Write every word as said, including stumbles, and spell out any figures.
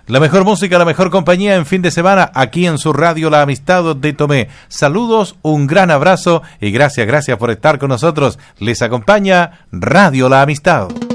La mejor música, la mejor compañía en fin de semana, aquí en su radio La Amistad de Tomé. Saludos, un gran abrazo y gracias, gracias por estar con nosotros. Les acompaña Radio La Amistad.